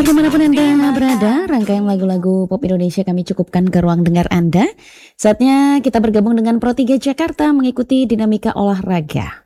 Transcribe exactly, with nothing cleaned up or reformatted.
dimanapun Anda berada, rangkaian lagu-lagu pop Indonesia kami cukupkan ke ruang dengar Anda. Saatnya kita bergabung dengan Pro tiga Jakarta mengikuti dinamika olahraga.